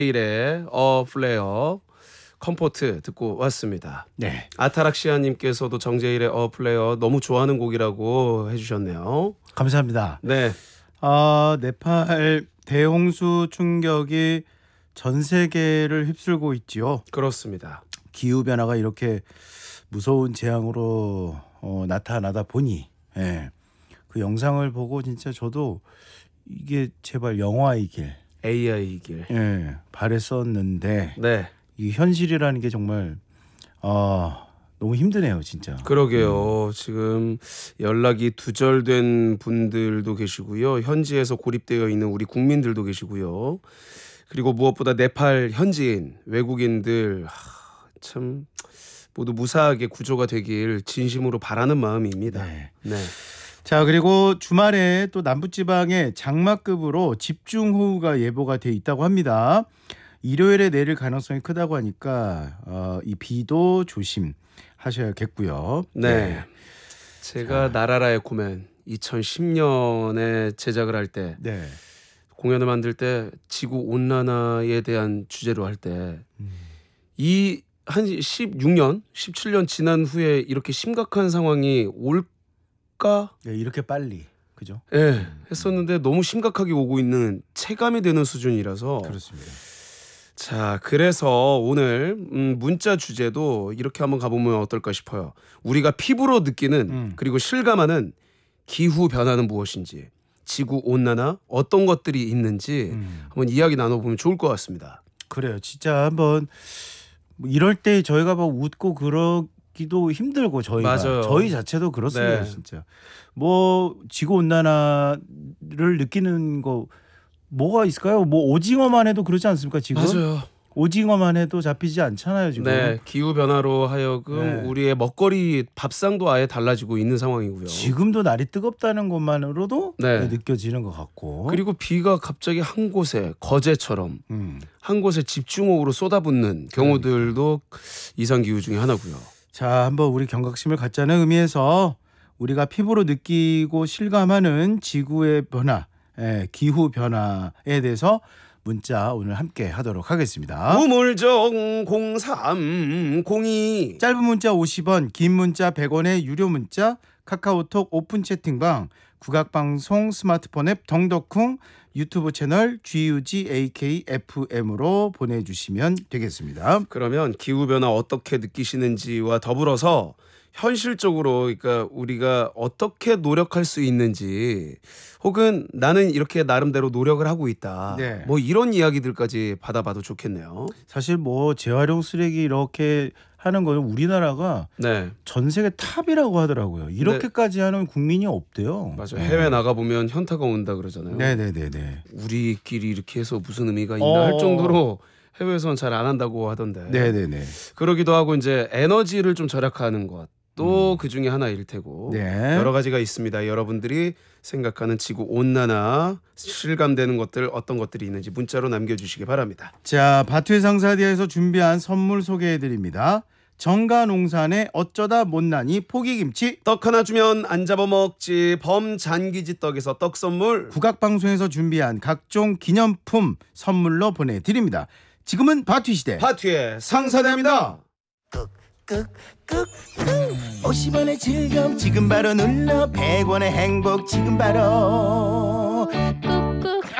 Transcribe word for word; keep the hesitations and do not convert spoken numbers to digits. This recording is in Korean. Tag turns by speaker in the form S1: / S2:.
S1: 일의 어 플레이어 컴포트 듣고 왔습니다.
S2: 네.
S1: 아타락시아님께서도 정재일의 어 플레이어 너무 좋아하는 곡이라고 해주셨네요.
S2: 감사합니다.
S1: 네.
S2: 아, 네팔 대홍수 충격이 전 세계를 휩쓸고 있지요.
S1: 그렇습니다.
S2: 기후 변화가 이렇게 무서운 재앙으로 어, 나타나다 보니, 예, 그 영상을 보고 진짜 저도 이게 제발 영화이길,
S1: 에이아이이길.
S2: 예, 바랬었는데
S1: 네.
S2: 이 현실이라는 게 정말 아, 너무 힘드네요, 진짜.
S1: 그러게요. 음. 지금 연락이 두절된 분들도 계시고요. 현지에서 고립되어 있는 우리 국민들도 계시고요. 그리고 무엇보다 네팔 현지인, 외국인들 하, 참 모두 무사하게 구조가 되길 진심으로 바라는 마음입니다.
S2: 네.
S1: 네.
S2: 자, 그리고 주말에 또 남부지방에 장마급으로 집중호우가 예보가 돼 있다고 합니다. 일요일에 내릴 가능성이 크다고 하니까 어, 이 비도 조심하셔야겠고요.
S1: 네.
S2: 네.
S1: 제가
S2: 자.
S1: 나라라의 코멘 이천십 년에 제작을 할 때
S2: 네.
S1: 공연을 만들 때 지구 온난화에 대한 주제로 할 때 이 한 십육 년, 십칠 년 지난 후에 이렇게 심각한 상황이 올까?
S2: 네, 이렇게 빨리, 그죠?
S1: 예, 네, 했었는데 너무 심각하게 오고 있는 체감이 되는 수준이라서.
S2: 그렇습니다.
S1: 자, 그래서 오늘 음, 문자 주제도 이렇게 한번 가보면 어떨까 싶어요. 우리가 피부로 느끼는
S2: 음.
S1: 그리고 실감하는 기후 변화는 무엇인지, 지구 온난화 어떤 것들이 있는지
S2: 음.
S1: 한번 이야기 나눠보면 좋을 것 같습니다.
S2: 그래요. 진짜 한번 뭐 이럴 때 저희가 막 웃고 그러기도 힘들고 저희가
S1: 맞아요.
S2: 저희 자체도 그렇습니다.
S1: 네.
S2: 진짜 뭐 지구 온난화를 느끼는 거 뭐가 있을까요? 뭐 오징어만 해도 그렇지 않습니까? 지금
S1: 맞아요.
S2: 오징어만 해도 잡히지 않잖아요, 지금.
S1: 네, 기후 변화로 하여금
S2: 네.
S1: 우리의 먹거리 밥상도 아예 달라지고 있는 상황이고요.
S2: 지금도 날이 뜨겁다는 것만으로도
S1: 네.
S2: 느껴지는 것 같고.
S1: 그리고 비가 갑자기 한 곳에 거제처럼
S2: 음.
S1: 한 곳에 집중호우로 쏟아붓는 경우들도 이상 기후 중에 하나고요.
S2: 자, 한번 우리 경각심을 갖자는 의미에서 우리가 피부로 느끼고 실감하는 지구의 변화, 예, 기후 변화에 대해서 문자 오늘 함께 하도록 하겠습니다.
S1: 우물정 공삼공이
S2: 짧은 문자 오십 원, 긴 문자 백 원의 유료 문자, 카카오톡 오픈 채팅방, 국악방송 스마트폰 앱 덩덕쿵, 유튜브 채널 지유지에이케이에프엠으로 보내주시면 되겠습니다.
S1: 그러면 기후 변화 어떻게 느끼시는지와 더불어서 현실적으로 그러니까 우리가 어떻게 노력할 수 있는지 혹은 나는 이렇게 나름대로 노력을 하고 있다.
S2: 네.
S1: 뭐 이런 이야기들까지 받아봐도 좋겠네요.
S2: 사실 뭐 재활용 쓰레기 이렇게 하는 거는 우리나라가
S1: 네,
S2: 전 세계 탑이라고 하더라고요. 이렇게까지 하는 국민이 없대요.
S1: 맞아요.
S2: 네.
S1: 해외 나가 보면 현타가 온다 그러잖아요.
S2: 네네네네.
S1: 우리끼리 이렇게 해서 무슨 의미가 있나
S2: 어.
S1: 할 정도로 해외에서는 잘 안 한다고 하던데.
S2: 네네네.
S1: 그러기도 하고 이제 에너지를 좀 절약하는 것. 또 그 중에 하나일 테고
S2: 네.
S1: 여러 가지가 있습니다. 여러분들이 생각하는 지구 온난화 실감되는 것들 어떤 것들이 있는지 문자로 남겨주시기 바랍니다.
S2: 자, 바투의 상사디아에서 준비한 선물 소개해드립니다. 정가농산의 어쩌다 못난이 포기김치,
S1: 떡 하나 주면 안 잡아먹지 범잔기지 떡에서 떡 선물,
S2: 국악방송에서 준비한 각종 기념품 선물로 보내드립니다. 지금은 바투 시대.
S1: 바투의 상사대입니다.
S3: 꾹꾹꾹 오십 원의 즐거움 지금 바로 눌러 백 원의 행복 지금 바로